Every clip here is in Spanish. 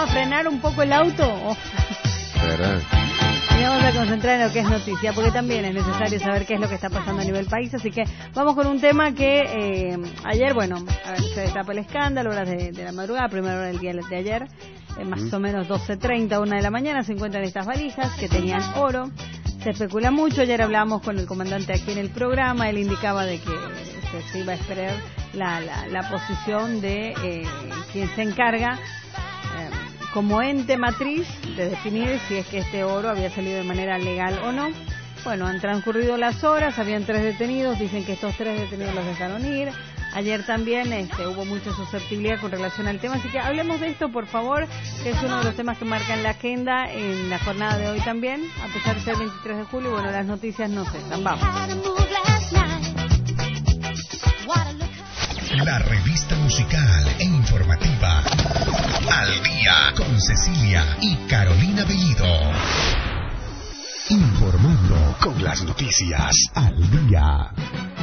a frenar un poco el auto. Oh. ¿Verdad? Y vamos a concentrar en lo que es noticia, porque también es necesario saber qué es lo que está pasando a nivel país. Así que vamos con un tema que ayer, bueno, a ver, se destapa el escándalo, horas de la madrugada, primera hora del día de ayer, más o menos 12:30, 1 de la mañana, se encuentran estas valijas que tenían oro. Se especula mucho. Ayer hablábamos con el comandante aquí en el programa, él indicaba de que se iba a esperar la posición de quien se encarga como ente matriz de definir si es que este oro había salido de manera legal o no. Bueno, han transcurrido las horas, habían 3 detenidos, dicen que estos 3 detenidos los dejaron ir. Ayer también hubo mucha susceptibilidad con relación al tema, así que hablemos de esto, por favor, que es uno de los temas que marcan la agenda en la jornada de hoy también, a pesar de ser 23 de julio, bueno, las noticias no cesan. Vamos. La revista musical e informativa Al Día con Cecilia y Carolina Bellido. Informando con las noticias al día.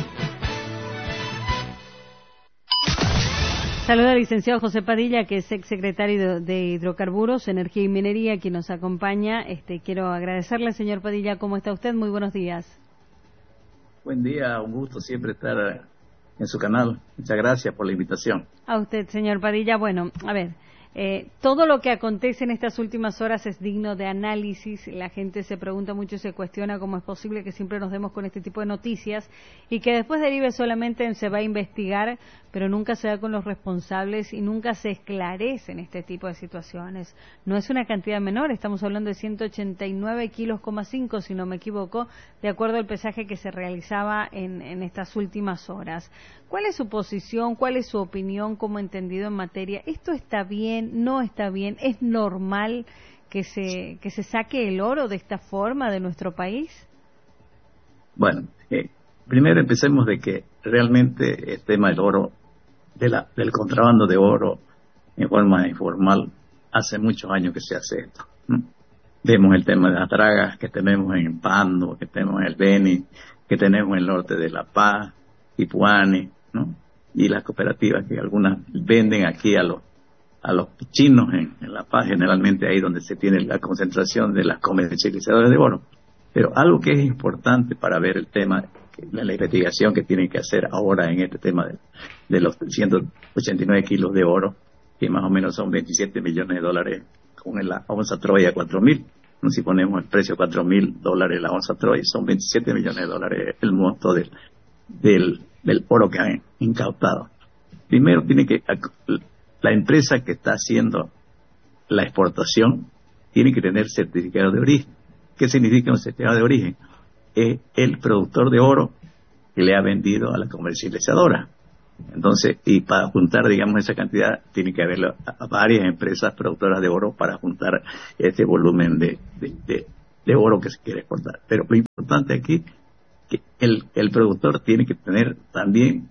Saluda al licenciado José Padilla, que es exsecretario de Hidrocarburos, Energía y Minería, quien nos acompaña. Quiero agradecerle, señor Padilla, ¿cómo está usted? Muy buenos días. Buen día, un gusto siempre estar en su canal. Muchas gracias por la invitación. A usted, señor Padilla. Bueno, a ver, todo lo que acontece en estas últimas horas es digno de análisis. La gente se pregunta mucho y se cuestiona cómo es posible que siempre nos demos con este tipo de noticias y que después derive solamente en se va a investigar, pero nunca se da con los responsables y nunca se esclarecen este tipo de situaciones. No es una cantidad menor, estamos hablando de 189,5 kilos, si no me equivoco, de acuerdo al pesaje que se realizaba en estas últimas horas. ¿Cuál es su posición? ¿Cuál es su opinión como entendido en materia? ¿Esto está bien? ¿No está bien? ¿Es normal que se saque el oro de esta forma de nuestro país? Bueno, primero empecemos de que realmente el tema del oro, del contrabando de oro en forma informal, hace muchos años que se hace esto, ¿no? Vemos el tema de las dragas que tenemos en Pando, que tenemos en el Beni, que tenemos en el norte de La Paz, Ipuani, ¿no? Y las cooperativas que algunas venden aquí a los chinos en La Paz, generalmente ahí donde se tiene la concentración de las comercializadoras de oro. Pero algo que es importante para ver el tema, la investigación que tienen que hacer ahora en este tema de los 189 kilos de oro, que más o menos son 27 millones de dólares, con la onza Troy a 4.000. Si ponemos el precio $4.000 la onza Troy, son 27 millones de dólares el monto del oro que han incautado. Primero la empresa que está haciendo la exportación tiene que tener certificado de origen. ¿Qué significa un certificado de origen? Es el productor de oro que le ha vendido a la comercializadora. Entonces, y para juntar, digamos, esa cantidad, tiene que haber a varias empresas productoras de oro para juntar ese volumen de oro que se quiere exportar. Pero lo importante aquí que el productor tiene que tener también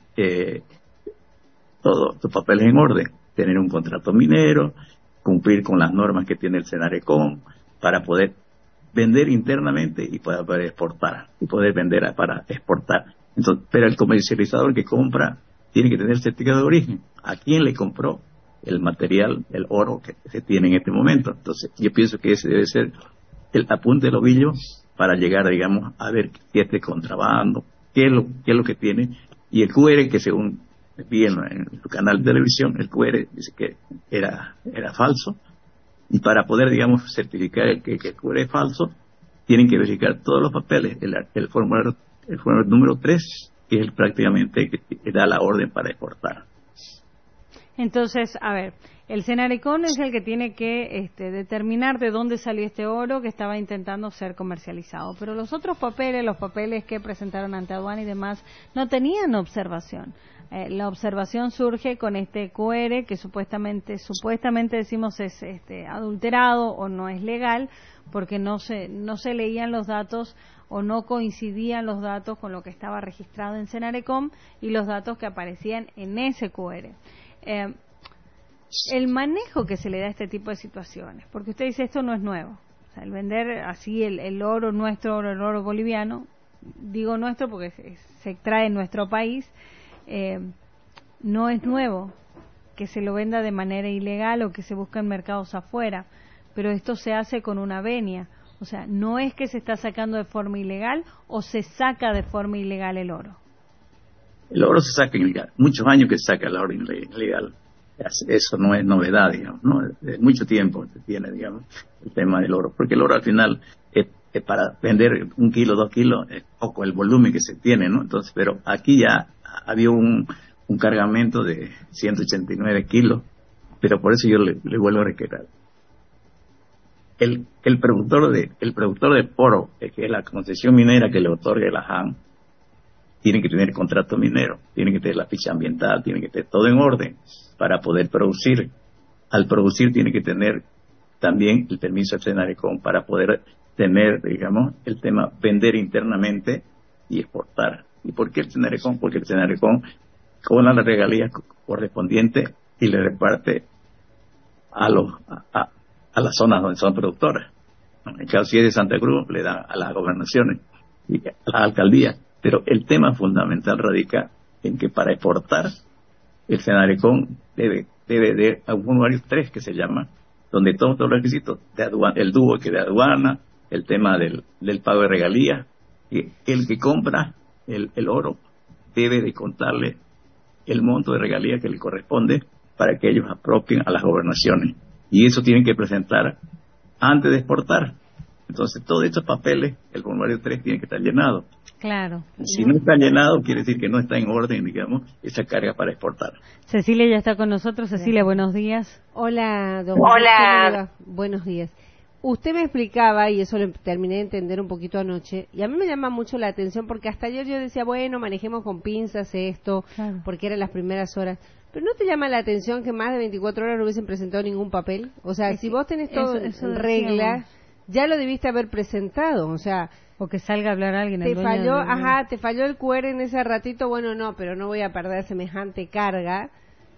todos sus papeles en orden, tener un contrato minero, cumplir con las normas que tiene el Senarecom para poder vender internamente y para poder exportar, y poder vender para exportar. Entonces, pero el comercializador que compra tiene que tener certificado de origen. ¿A quién le compró el material, el oro que se tiene en este momento? Entonces, yo pienso que ese debe ser el apunte del ovillo para llegar, digamos, a ver si este contrabando, qué es lo que tiene. Y el QR, que según vi en su canal de televisión, el QR dice que era falso. Y para poder, digamos, certificar que el QR es falso, tienen que verificar todos los papeles. El formulario número 3, que es prácticamente que da la orden para exportar. Entonces, a ver, el Senarecom es el que tiene que determinar de dónde salió este oro que estaba intentando ser comercializado. Pero los otros papeles, los papeles que presentaron ante aduana y demás, no tenían observación. La observación surge con este QR que supuestamente decimos es adulterado o no es legal, porque no se leían los datos o no coincidían los datos con lo que estaba registrado en Senarecom y los datos que aparecían en ese QR. El manejo que se le da a este tipo de situaciones, porque usted dice esto no es nuevo, o sea, el vender así el oro nuestro, el oro boliviano, digo nuestro porque se extrae en nuestro país, no es nuevo, que se lo venda de manera ilegal o que se busque en mercados afuera, pero esto se hace con una venia. O sea, no es que se está sacando de forma ilegal o se saca de forma ilegal el oro. El oro se saca ilegal. Muchos años que se saca el oro ilegal. Eso no es novedad, digamos, ¿no? De mucho tiempo se tiene, digamos, el tema del oro. Porque el oro al final, para vender 1 kilo, 2 kilos, es poco el volumen que se tiene, ¿no? Entonces, pero aquí ya había un cargamento de 189 kilos, pero por eso yo le vuelvo a reiterar. El productor de oro, que es la concesión minera que le otorga la JAN, tiene que tener contrato minero, tiene que tener la ficha ambiental, tiene que tener todo en orden para poder producir. Al producir tiene que tener también el permiso del Senarecon para poder tener, digamos, el tema vender internamente y exportar. ¿Y por qué el Senarecon? Porque el Senarecon cobra las regalías correspondientes y le reparte a las zonas donde son productoras. En el caso si es de Santa Cruz, le da a las gobernaciones y a las alcaldías. Pero el tema fundamental radica en que para exportar, el Senarecon debe de un formulario 3 que se llama, donde todos los requisitos de aduana, el dúo que de aduana, el tema del pago de regalías, y el que compra el oro debe de contarle el monto de regalías que le corresponde para que ellos apropien a las gobernaciones. Y eso tienen que presentar antes de exportar. Entonces, todos estos papeles, el formulario 3 tiene que estar llenado. Claro. Si no está llenado, quiere decir que no está en orden, digamos, esa carga para exportar. Cecilia ya está con nosotros. Cecilia, buenos días. Hola, doctor. Hola. Buenos días. Usted me explicaba, y eso lo terminé de entender un poquito anoche, y a mí me llama mucho la atención, porque hasta ayer yo decía, bueno, manejemos con pinzas esto, claro, porque eran las primeras horas. Pero ¿no te llama la atención que más de 24 horas no hubiesen presentado ningún papel? O sea, si vos tenés todo en regla, ya lo debiste haber presentado, o sea... O que salga a hablar alguien. Te falló el QR en ese ratito, bueno, no, pero no voy a perder semejante carga.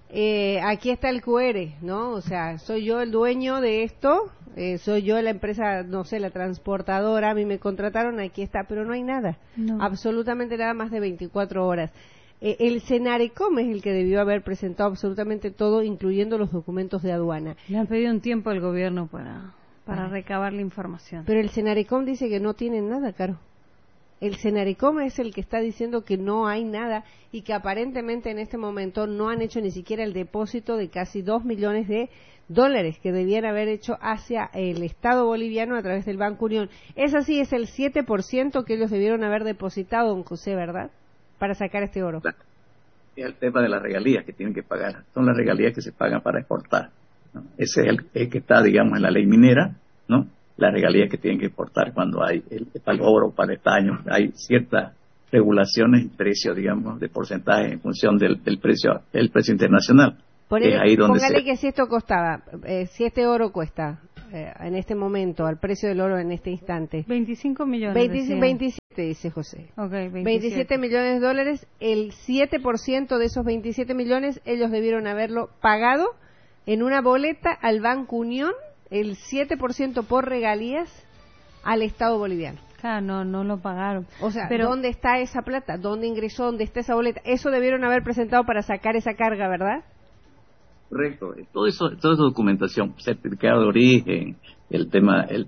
Aquí está el QR, ¿no? O sea, soy yo el dueño de esto, soy yo la empresa, no sé, la transportadora, a mí me contrataron, aquí está, pero no hay nada, absolutamente nada más de 24 horas. El Senarecom es el que debió haber presentado absolutamente todo, incluyendo los documentos de aduana. Le han pedido un tiempo al gobierno para recabar la información. Pero el Senarecom dice que no tienen nada, Caro. El Senarecom es el que está diciendo que no hay nada y que aparentemente en este momento no han hecho ni siquiera el depósito de casi 2 millones de dólares que debían haber hecho hacia el Estado boliviano a través del Banco Unión. Es así, es el 7% que ellos debieron haber depositado, don José, ¿verdad? Para sacar este oro. El tema de las regalías que tienen que pagar, son las regalías que se pagan para exportar, ¿no? Ese es el que está, digamos, en la ley minera, ¿no? Las regalías que tienen que exportar cuando hay para el oro, para el estaño, hay ciertas regulaciones y precios, digamos, de porcentaje en función del precio internacional. Póngale que si esto costaba, si este oro cuesta en este momento, al precio del oro en este instante, 25 millones. 27, dice José. Okay, 27 millones de dólares, el 7% de esos 27 millones ellos debieron haberlo pagado en una boleta al Banco Unión, el 7% por regalías al Estado boliviano. Claro, no lo pagaron. O sea, pero ¿dónde está esa plata? ¿Dónde ingresó? ¿Dónde está esa boleta? Eso debieron haber presentado para sacar esa carga, ¿verdad? Correcto. Toda esa documentación, certificado de origen, el tema del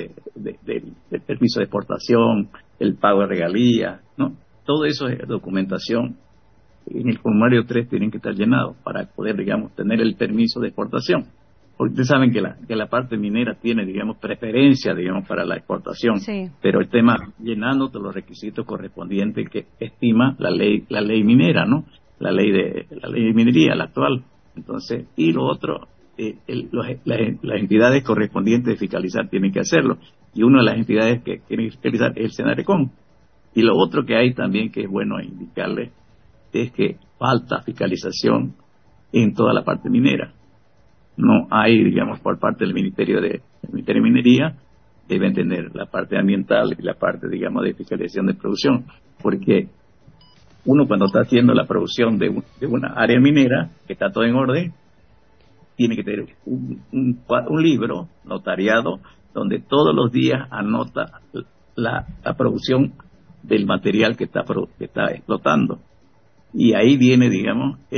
permiso de exportación, el pago de regalías, ¿no? Todo eso es documentación. En el formulario 3 tienen que estar llenados para poder, digamos, tener el permiso de exportación. Porque ustedes saben que la parte minera tiene, digamos, preferencia, digamos, para la exportación. Sí. Pero el tema llenando todos los requisitos correspondientes que estima la ley minera, ¿no? La ley de minería, la actual. Entonces, y lo otro, las entidades correspondientes de fiscalizar tienen que hacerlo. Y una de las entidades que tienen que fiscalizar es el Senarecon. Y lo otro que hay también que es bueno indicarles es que falta fiscalización en toda la parte minera. No hay, digamos, por parte del Ministerio de Minería, deben tener la parte ambiental y la parte, digamos, de fiscalización de producción, porque uno cuando está haciendo la producción de una área minera, que está todo en orden, tiene que tener un libro notariado donde todos los días anota la producción del material que está explotando. Y ahí viene, digamos, el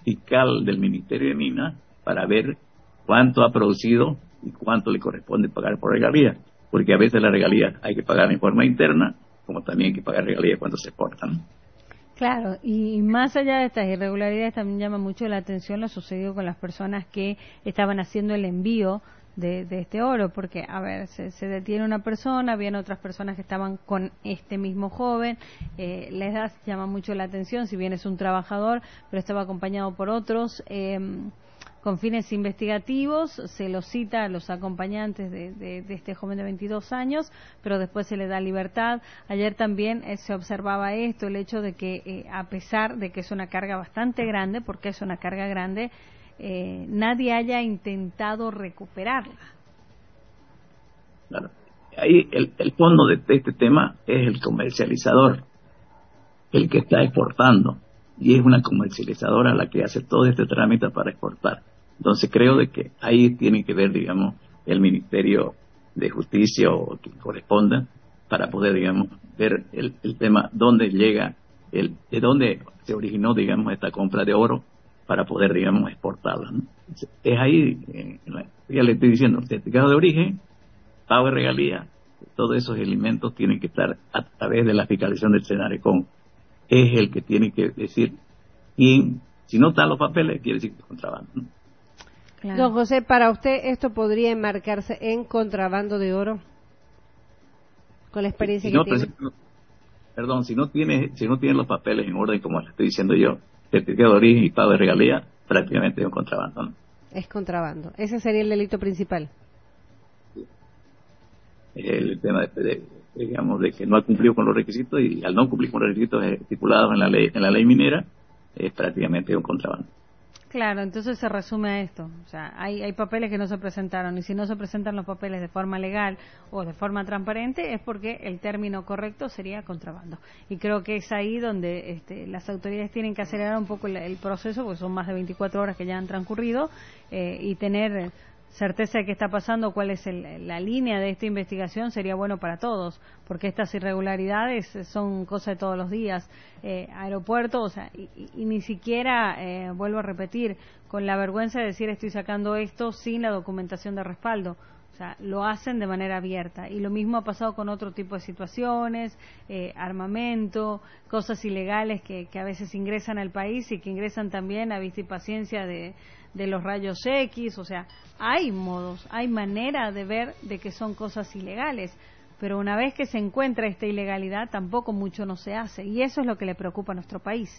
fiscal del Ministerio de Minas para ver cuánto ha producido y cuánto le corresponde pagar por regalías, porque a veces las regalías hay que pagar en forma interna, como también hay que pagar regalías cuando se exportan. Claro, y más allá de estas irregularidades también llama mucho la atención lo sucedido con las personas que estaban haciendo el envío de este oro, porque, a ver, se detiene una persona, habían otras personas que estaban con este mismo joven, la edad llama mucho la atención, si bien es un trabajador, pero estaba acompañado por otros, con fines investigativos, se los cita a los acompañantes de este joven de 22 años, pero después se le da libertad. Ayer también se observaba esto, el hecho de que a pesar de que es una carga bastante grande, porque es una carga grande, nadie haya intentado recuperarla. Claro. Ahí el fondo de este tema es el comercializador, el que está exportando, y es una comercializadora la que hace todo este trámite para exportar. Entonces creo de que ahí tiene que ver, digamos, el Ministerio de Justicia o quien corresponda para poder, digamos, ver el tema, dónde llega, de dónde se originó, digamos, esta compra de oro para poder, digamos, exportarla, ¿no? Es ahí, ya le estoy diciendo, certificado de origen, pago de regalía, todos esos elementos tienen que estar a través de la fiscalización del Senarecon. Es el que tiene que decir quién, si no están los papeles, quiere decir que es contrabando, ¿no? Claro. Don José, ¿para usted esto podría enmarcarse en contrabando de oro? Con la experiencia que tiene. Perdón, si no tiene los papeles en orden, como le estoy diciendo yo, certificado de origen y pago de regalía, prácticamente es un contrabando, ¿no? Es contrabando. Ese sería el delito principal. El tema digamos, de que no ha cumplido con los requisitos, y al no cumplir con los requisitos estipulados en la ley minera, es prácticamente un contrabando. Claro, entonces se resume a esto, o sea, hay papeles que no se presentaron, y si no se presentan los papeles de forma legal o de forma transparente es porque el término correcto sería contrabando, y creo que es ahí donde las autoridades tienen que acelerar un poco el proceso, porque son más de 24 horas que ya han transcurrido, y tener certeza de qué está pasando, cuál es la línea de esta investigación, sería bueno para todos, porque estas irregularidades son cosas de todos los días. Aeropuerto, o sea, y ni siquiera, vuelvo a repetir, con la vergüenza de decir estoy sacando esto sin la documentación de respaldo. O sea, lo hacen de manera abierta. Y lo mismo ha pasado con otro tipo de situaciones, armamento, cosas ilegales que a veces ingresan al país y que ingresan también a vista y paciencia de los rayos X. O sea, hay modos, hay manera de ver de que son cosas ilegales. Pero una vez que se encuentra esta ilegalidad, tampoco mucho no se hace. Y eso es lo que le preocupa a nuestro país.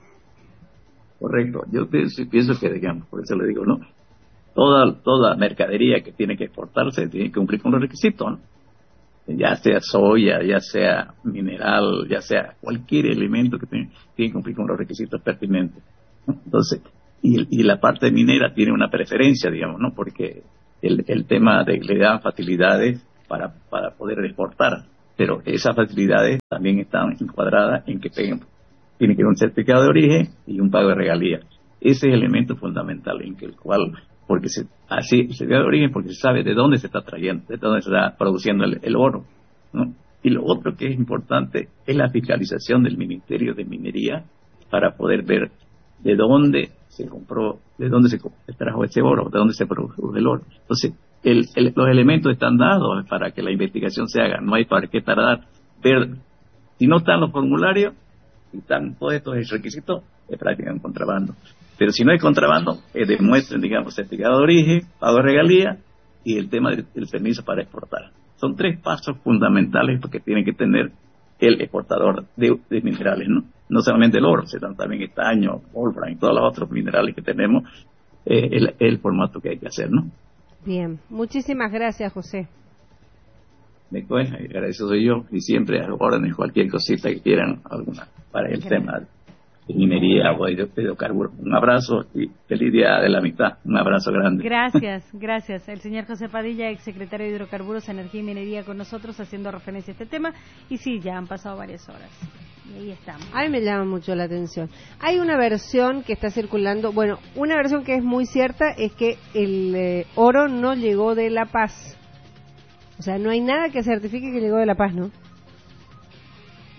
Correcto. Yo pienso que, digamos, por eso le digo, ¿no? Toda mercadería que tiene que exportarse tiene que cumplir con los requisitos, ¿no? Ya sea soya, ya sea mineral, ya sea cualquier elemento que tiene que cumplir con los requisitos pertinentes, ¿no? Entonces, y la parte minera tiene una preferencia, digamos, ¿no? Porque el tema de le dan facilidades para poder exportar, pero esas facilidades también están encuadradas en que tiene que haber un certificado de origen y un pago de regalías. Ese es el elemento fundamental en que el cual, porque así se ve de origen, porque se sabe de dónde se está trayendo, de dónde se está produciendo el oro, ¿no? Y lo otro que es importante es la fiscalización del Ministerio de Minería para poder ver de dónde se compró, de dónde se trajo ese oro, de dónde se produjo el oro. Entonces, los elementos están dados para que la investigación se haga, no hay para qué tardar. Ver, si no están los formularios, si están todos estos requisitos, es prácticamente un contrabando. Pero si no hay contrabando, demuestren, digamos, certificado de origen, pago de regalía y el tema del permiso para exportar. Son 3 pasos fundamentales que tiene que tener el exportador de minerales, ¿no? No solamente el oro, sino también estaño, wolfram y todos los otros minerales que tenemos, el formato que hay que hacer, ¿no? Bien, muchísimas gracias, José. Después, agradecido soy yo, y siempre a las órdenes, cualquier cosita que quieran, alguna para el tema de minería o de hidrocarburos. Un abrazo y feliz día de la amistad. Un abrazo grande. Gracias. El señor José Padilla, exsecretario de Hidrocarburos, Energía y Minería, con nosotros haciendo referencia a este tema. Y sí, ya han pasado varias horas. Y ahí estamos. A mí me llama mucho la atención. Hay una versión que está circulando, bueno, una versión que es muy cierta es que el oro no llegó de La Paz. O sea, no hay nada que certifique que llegó de La Paz, ¿no?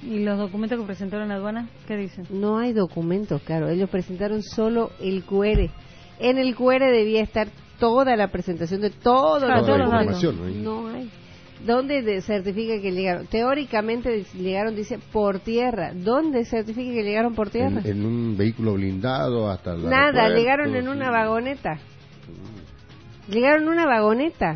¿Y los documentos que presentaron en aduana, qué dicen? No hay documentos, claro. Ellos presentaron solo el QR. En el QR debía estar toda la presentación de todos los documentos. No hay. ¿Dónde certifica que llegaron? Teóricamente llegaron, dice, por tierra. ¿Dónde certifica que llegaron por tierra? En un vehículo blindado hasta la... Nada, llegaron en una vagoneta. Llegaron en una vagoneta.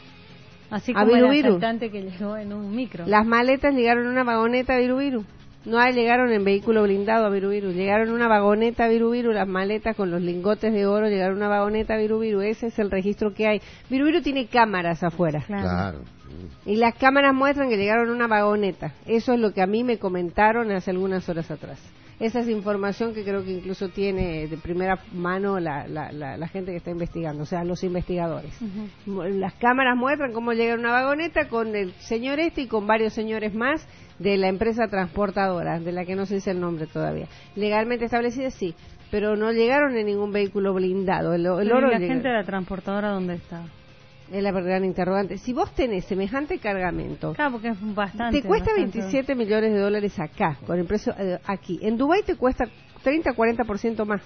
Así como el asaltante que llegó en un micro. Las maletas llegaron en una vagoneta a Virubiru. No llegaron en vehículo blindado a Virubiru. Llegaron en una vagoneta a Virubiru. Las maletas con los lingotes de oro llegaron en una vagoneta a Virubiru. Ese es el registro que hay. Virubiru tiene cámaras afuera. Claro. Y las cámaras muestran que llegaron en una vagoneta. Eso es lo que a mí me comentaron hace algunas horas atrás. Esa es información que creo que incluso tiene de primera mano la gente que está investigando, o sea, los investigadores. Las cámaras muestran cómo llega en una vagoneta con el señor y con varios señores más de la empresa transportadora, de la que no se dice el nombre todavía. Legalmente establecida, sí, pero no llegaron en ningún vehículo blindado. El oro ¿Y la gente de la transportadora dónde está? Es la gran interrogante. Si vos tenés semejante cargamento, claro, porque es bastante, te cuesta 27 millones de dólares acá, con el precio aquí. En Dubái te cuesta 30-40% más.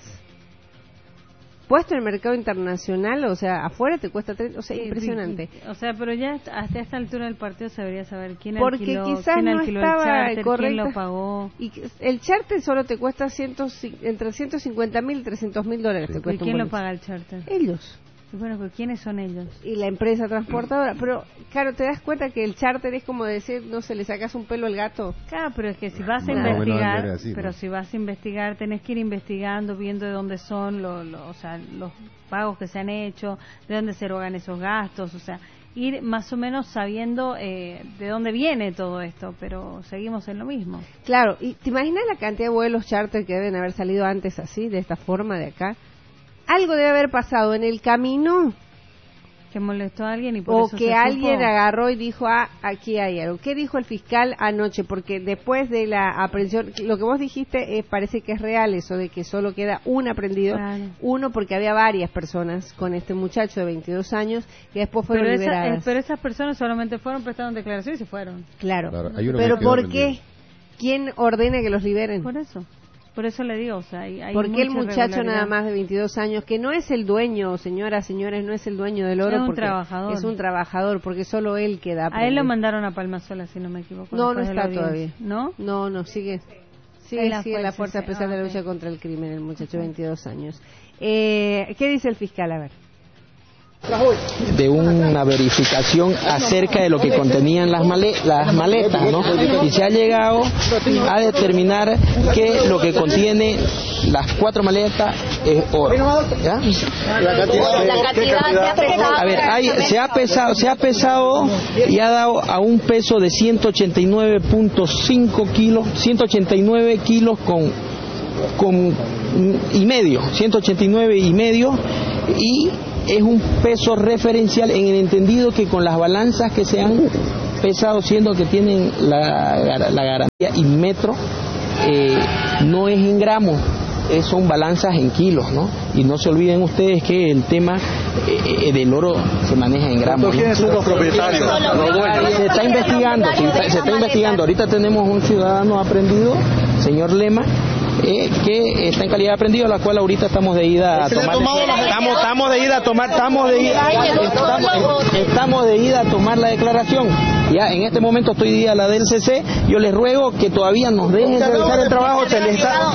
Puesto en el mercado internacional, o sea, afuera te cuesta 30, o sea, impresionante. O sea, pero ya hasta esta altura del partido se debería saber quién porque alquiló, quizás quién no alquiló estaba el charter, quién lo pagó. Y el charter solo te cuesta entre 150.000 y 300.000 dólares. Sí. Te cuesta. ¿Y quién lo paga el charter? Ellos. Bueno, pero ¿quiénes son ellos? Y la empresa transportadora. Pero, claro, te das cuenta que el charter es como decir, no sé, le sacas un pelo al gato. Claro, pero es que si vas a investigar, pero si vas a investigar, tenés que ir investigando, viendo de dónde son o sea, los pagos que se han hecho, de dónde se erogan esos gastos, o sea, ir más o menos sabiendo de dónde viene todo esto, pero seguimos en lo mismo. Claro, y ¿te imaginas la cantidad de vuelos charter que deben haber salido antes así, de esta forma, de acá? Algo debe haber pasado en el camino. Que molestó a alguien y por eso que alguien agarró y dijo, aquí hay algo. ¿Qué dijo el fiscal anoche? Porque después de la aprehensión, lo que vos dijiste parece que es real, eso de que solo queda un aprendido. Claro. Uno, porque había varias personas con este muchacho de 22 años que después fueron liberadas. Pero esas personas solamente fueron, prestaron declaración y se fueron. Claro. Pero ¿por qué? ¿Quién ordena que los liberen? Por eso le digo, o sea, hay porque el muchacho nada más de 22 años, que no es el dueño, señoras, señores, no es el dueño del oro, porque es un trabajador, porque solo él queda. A él lo mandaron a Palmasola, si no me equivoco. No está todavía. ¿No? No, sigue en la Fuerza Especial de la Lucha contra el Crimen, el muchacho de 22 años. ¿Qué dice el fiscal? A ver. De una verificación acerca de lo que contenían las maletas, ¿no? Y se ha llegado a determinar que lo que contiene las 4 maletas es oro. ¿Ya? La cantidad a ver, se ha pesado y ha dado a un peso de 189.5 kilos, 189 kilos y medio, 189 y medio, y es un peso referencial en el entendido que con las balanzas que se han pesado, siendo que tienen la garantía in metro, no es en gramos, son balanzas en kilos, ¿no? Y no se olviden ustedes que el tema del oro se maneja en gramos. ¿Quiénes son los propietarios? Se está investigando. Ahorita tenemos un ciudadano aprehendido, señor Lema, que está en calidad de aprendido, a la cual ahorita estamos de ida a tomar. Estamos de ida a tomar la declaración. Ya en este momento estoy de ida a la del CC. Yo les ruego que todavía nos dejen realizar el trabajo. Se les está.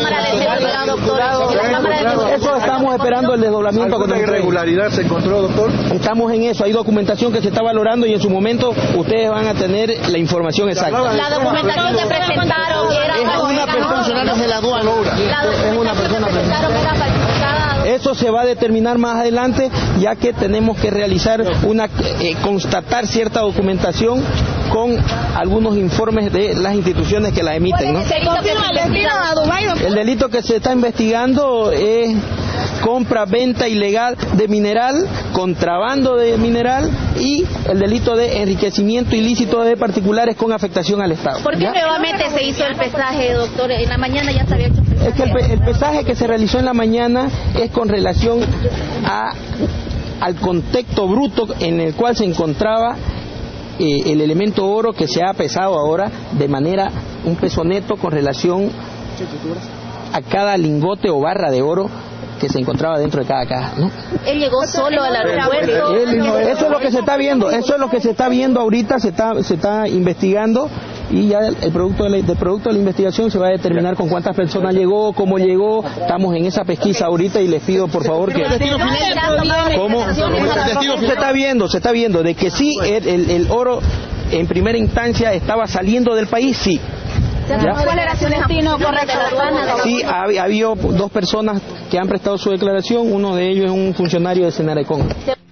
Eso estamos esperando el desdoblamiento. ¿Alguna irregularidad se encontró, doctor? Estamos en eso. Hay documentación que se está valorando y en su momento ustedes van a tener la información exacta. La documentación que presentaron era una persona de la aduana. Es una persona falsificada. Eso se va a determinar más adelante, ya que tenemos que realizar constatar cierta documentación con algunos informes de las instituciones que la emiten, ¿no? El delito que se está investigando es compra, venta ilegal de mineral, contrabando de mineral y el delito de enriquecimiento ilícito de particulares con afectación al Estado. ¿Por qué nuevamente se hizo el pesaje, doctor? En la mañana ya se había hecho el pesaje. Es que el pesaje que se realizó en la mañana es con relación al contexto bruto en el cual se encontraba el elemento oro, que se ha pesado ahora de manera un peso neto con relación a cada lingote o barra de oro que se encontraba dentro de cada caja, ¿no? Él llegó solo al aeropuerto. Eso es lo que se está viendo, ahorita, se está investigando, y ya el producto de la investigación se va a determinar con cuántas personas llegó, cómo llegó. Estamos en esa pesquisa ahorita y les pido por favor que... ¿Cómo? Se está viendo de que sí, el oro en primera instancia estaba saliendo del país, sí. ¿Cuál era su destino correcto? Sí, ha habido 2 personas que han prestado su declaración, uno de ellos es un funcionario de Senarecón.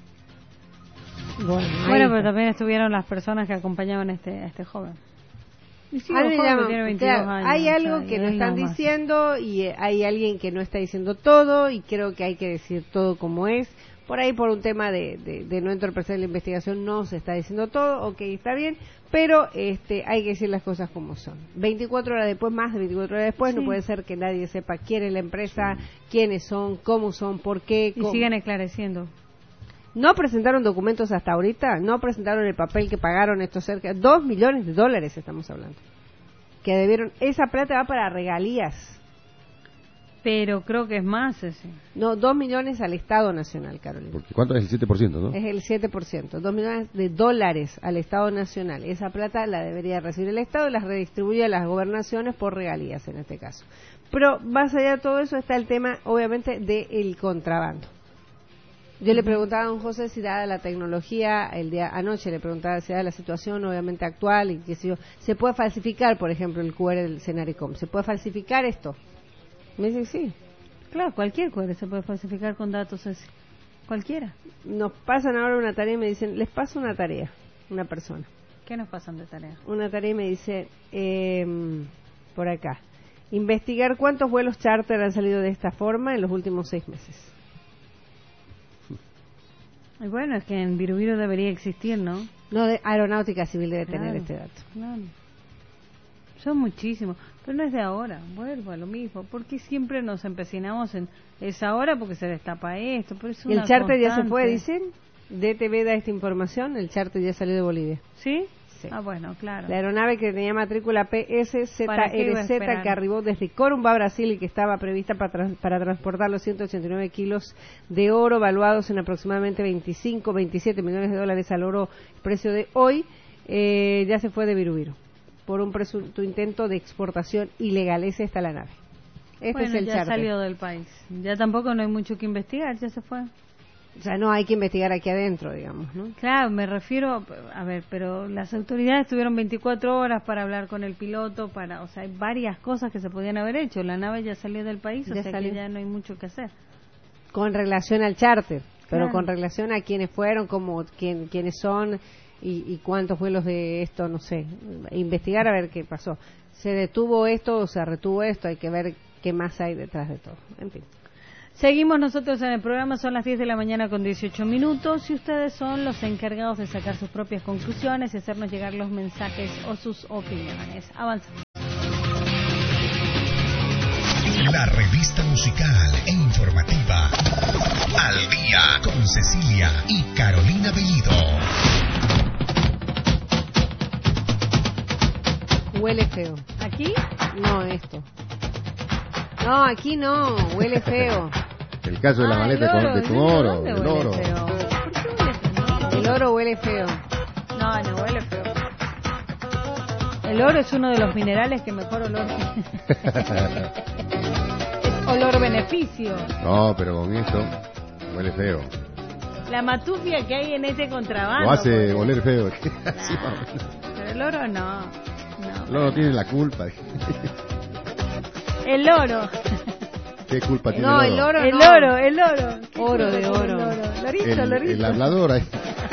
Bueno, pero también estuvieron las personas que acompañaban a este joven. Y sí, tiene 22 años, hay algo que no están diciendo y hay alguien que no está diciendo todo, y creo que hay que decir todo como es. Por ahí, por un tema de no entorpecer la investigación, no se está diciendo todo. Ok, está bien, pero hay que decir las cosas como son. 24 horas después, más de 24 horas después, sí. No puede ser que nadie sepa quién es la empresa, quiénes son, cómo son, por qué. Y siguen esclareciendo. No presentaron documentos hasta ahorita, no presentaron el papel que pagaron estos cerca de $2 millones estamos hablando, que debieron. Esa plata va para regalías. Pero creo que es más ese. No, 2 millones al Estado Nacional, Carolina. Porque ¿cuánto es el 7%, no? Es el 7%, 2 millones de dólares al Estado Nacional. Esa plata la debería recibir el Estado y las redistribuye a las gobernaciones por regalías en este caso. Pero más allá de todo eso está el tema, obviamente, del contrabando. Yo le preguntaba a don José si dada la tecnología, anoche le preguntaba si dada la situación obviamente actual y que si se puede falsificar, por ejemplo, el QR del Senaricom. ¿Se puede falsificar esto? Me dice sí. Claro, cualquier QR se puede falsificar con datos así. Cualquiera. Nos pasan ahora una tarea y me dicen, les paso una tarea, una persona. ¿Qué nos pasan de tarea? Una tarea y me dice, por acá, investigar cuántos vuelos charter han salido de esta forma en los últimos 6 meses. Y bueno, es que en Virubiru debería existir, ¿no? No, de Aeronáutica Civil debe tener este dato. Claro. Son muchísimos, pero no es de ahora. Vuelvo a lo mismo. ¿Por qué siempre nos empecinamos en es ahora porque se destapa esto? Pero es una el charter constante. Ya se fue, dicen. DTV da esta información. El charter ya salió de Bolivia. ¿Sí? Sí. Ah, bueno, claro. La aeronave que tenía matrícula PSZRZ que arribó desde Corumbá, Brasil, y que estaba prevista para transportar los 189 kilos de oro valuados en aproximadamente 27 millones de dólares al oro, precio de hoy, ya se fue de Virubiru por un presunto intento de exportación ilegal. Esa está la nave. Bueno, es el ya charter. Salió del país. Ya tampoco no hay mucho que investigar, ya se fue. O sea, no hay que investigar aquí adentro, digamos, ¿no? Claro, me refiero, a ver, pero las autoridades tuvieron 24 horas para hablar con el piloto, o sea, hay varias cosas que se podían haber hecho. La nave ya salió del país, o sea que ya no hay mucho que hacer. Con relación al charter, pero claro. Con relación a quiénes fueron, quiénes son y cuántos vuelos de esto, no sé, investigar a ver qué pasó. ¿Se detuvo esto o se retuvo esto? Hay que ver qué más hay detrás de todo. En fin. Seguimos nosotros en el programa, son las 10 de la mañana con 18 minutos y ustedes son los encargados de sacar sus propias conclusiones y hacernos llegar los mensajes o sus opiniones. Avanzamos. La revista musical e informativa Al Día con Cecilia y Carolina Bellido. Huele feo. ¿Aquí? No, esto. No, aquí no, huele feo. El caso de la maleta de tu oro. El oro. ¿Por qué huele feo? El oro huele feo. No, no huele feo. El oro es uno de los minerales que mejor olor es olor-beneficio. No, pero con esto huele feo. La matufia que hay en ese contrabando. Lo hace oler feo. Pero el oro no. El oro tiene la culpa. El oro. ¿Qué culpa tiene el el oro? oro. El oro. Oro de oro. Lorito. El hablador ahí.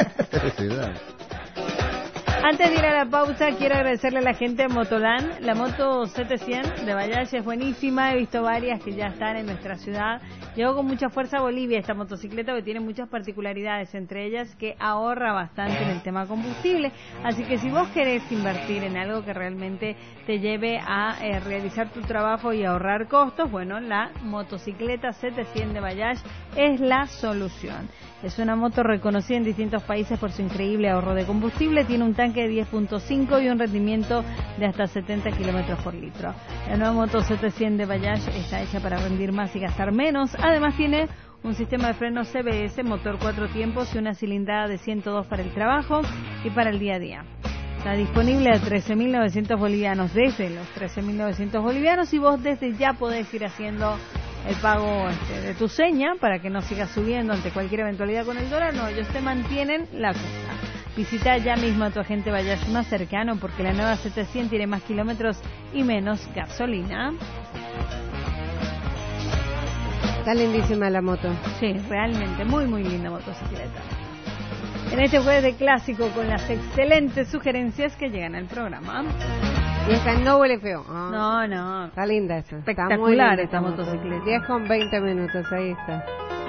Antes de ir a la pausa, quiero agradecerle a la gente de Motoland. La moto 700 de Vallache es buenísima. He visto varias que ya están en nuestra ciudad Llegó con mucha fuerza a Bolivia esta motocicleta que tiene muchas particularidades, entre ellas que ahorra bastante en el tema combustible. Así que si vos querés invertir en algo que realmente te lleve a realizar tu trabajo y ahorrar costos, bueno, la motocicleta 700 de Bayash es la solución. Es una moto reconocida en distintos países por su increíble ahorro de combustible. Tiene un tanque de 10.5 y un rendimiento de hasta 70 kilómetros por litro. La nueva moto 700 de Bayash está hecha para rendir más y gastar menos. Además tiene un sistema de frenos CBS, motor 4 tiempos y una cilindrada de 102 para el trabajo y para el día a día. Está disponible a 13.900 bolivianos, desde los 13.900 bolivianos, y vos desde ya podés ir haciendo el pago de tu seña para que no sigas subiendo ante cualquier eventualidad con el dólar. No, ellos te mantienen la cuota. Visita ya mismo a tu agente Bayash más cercano, porque la nueva 700 tiene más kilómetros y menos gasolina. Está lindísima la moto. Sí, realmente, muy muy linda motocicleta. En este jueves de clásico, con las excelentes sugerencias que llegan al programa. Y esta no huele feo. No. Está linda esa. Espectacular está muy linda esta motocicleta. 10 con 20 minutos, ahí está.